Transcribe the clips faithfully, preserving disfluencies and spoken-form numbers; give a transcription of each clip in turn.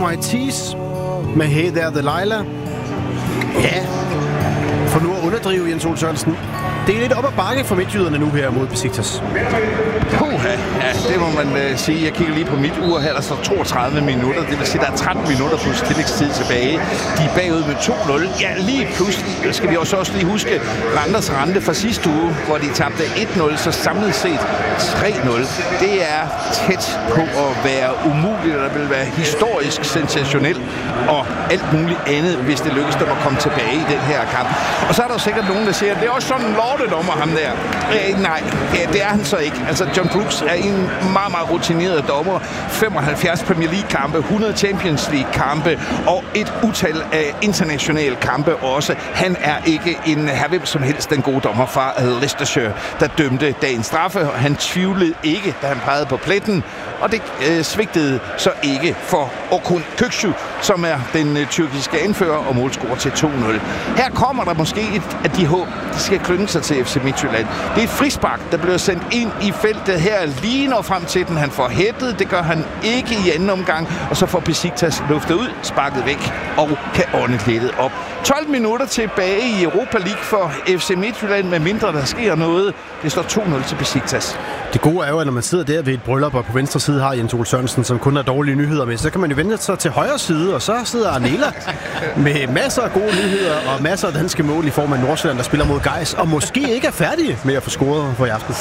White Tees med Hey There Delilah. Ja, for nu at underdrive Jens Ole Sørensen. Det er lidt op ad bakke for midtjyderne nu her mod Besiktas. Puha, ja, det må man uh, sige. Jeg kigger lige på mit ur her, der står toogtredive minutter. Det vil sige, der er tretten minutter plus tillægstid tilbage. De er bagud med to nul. Ja, lige pludselig skal vi også, også lige huske Randers Rande fra sidste uge, hvor de tabte et nul, så samlet set tre nul. Det er tæt på at være umuligt, og der vil være historisk sensationelt og alt muligt andet, hvis det lykkes dem at komme tilbage i den her kamp. Og så er der sikkert nogen, der siger, at det er også sådan en lortedommer, ham der. Øh, nej, ja, det er han så ikke. Altså, John Brooks er en meget, meget rutineret dommer. femoghalvfjerds Premier League-kampe, hundrede Champions League-kampe og et utal af internationale kampe også. Han er ikke en herved som helst den gode dommer fra Leicestershire, der dømte dagens straffe. Han tvivlede ikke, da han pegede på pletten, og det øh, svigtede så ikke for Orkun Kökçü, som er den øh, tyrkiske anfører og målscorer til to nul. Her kommer der måske et af de håb, der skal klynge sig til F C Midtjylland. Det er et frispark, der bliver sendt ind i feltet her, lige når frem til den. Han får hættet, det gør han ikke i anden omgang, og så får Besiktas luftet ud, sparket væk og kan ånde lettet op. tolv minutter tilbage i Europa League for F C Midtjylland, med mindre der sker noget. Det står to nul til Besiktas. Det gode er jo, at når man sidder der ved et bryllup, og på venstre side har Jens Ole Sørensen, som kun har dårlige nyheder med, så kan man jo vende sig til højre side, og så sidder Arnela med masser af gode nyheder og masser af danske mål i form af Nordsjælland, der spiller mod Gais, og måske ikke er færdige med at få scoret for i aften.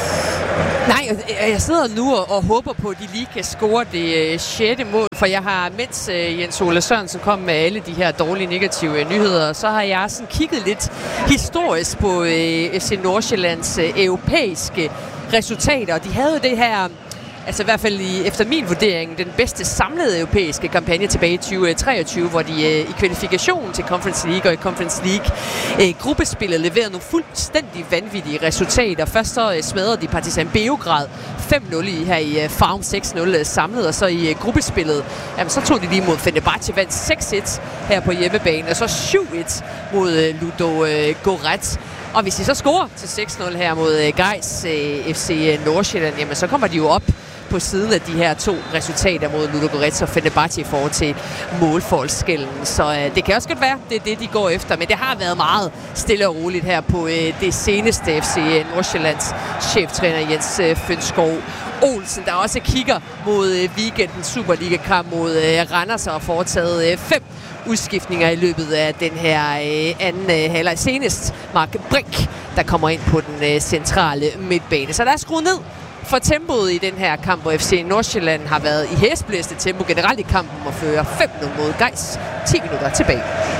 Nej, jeg sidder nu og, og håber på, at de lige kan score det øh, sjette mål, for jeg har, mens øh, Jens Ole Sørensen kom med alle de her dårlige negative øh, nyheder, så har jeg sådan kigget lidt historisk på øh, F C Nordsjællands øh, europæiske resultater, og de havde det her, altså i hvert fald i, efter min vurdering, den bedste samlede europæiske kampagne tilbage i tyve treogtyve, hvor de øh, i kvalifikationen til Conference League og i Conference League øh, gruppespillet leverede nogle fuldstændig vanvittige resultater. Først så øh, smadrede de Partizan Beograd fem nul i her i øh, Farum seks nul øh, samlet, og så i øh, gruppespillet, jamen, så tog de lige mod Fenerbahce, vandt seks et her på hjemmebane, og så syv et mod øh, Ludo øh, Gorets. Og hvis de så scorer til seks nul her mod øh, Gais øh, F C Nordsjælland, jamen så kommer de jo op på siden af de her to resultater mod Ludogorets og Fenerbahce i forhold til målforskellen. Så øh, det kan også godt være, det er det, de går efter. Men det har været meget stille og roligt her på øh, det seneste F C Nordsjællands cheftræner Jens øh, Fønskov Olsen, der også kigger mod øh, weekendens Superliga-kamp mod øh, Randers og har foretaget øh, fem udskiftninger i løbet af den her øh, anden øh, halvleg. Senest Mark Brink, der kommer ind på den øh, centrale midtbane. Så der er skruet ned for tempoet i den her kamp, hvor F C Nordsjælland har været i hæsblæste tempo generelt i kampen og fører fem nul mod Gais. ti minutter tilbage.